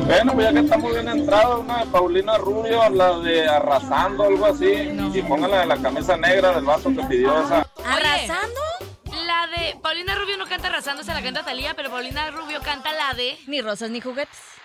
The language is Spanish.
Bueno, pues ya que estamos bien entrados, una de Paulina Rubio, la de Arrasando, algo así. No. Y póngala de la camisa negra del vato que pidió esa. ¿Arrasando? La de Paulina Rubio no canta Arrasando, se la canta Thalía, pero Paulina Rubio canta la de Ni rosas ni juguetes.